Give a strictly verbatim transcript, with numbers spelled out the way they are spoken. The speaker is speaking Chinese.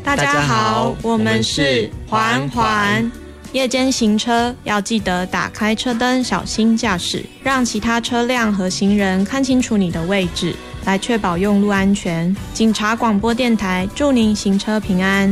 大家好，我们是环环。夜间行车要记得打开车灯，小心驾驶，让其他车辆和行人看清楚你的位置，来确保用路安全。警察广播电台祝您行车平安。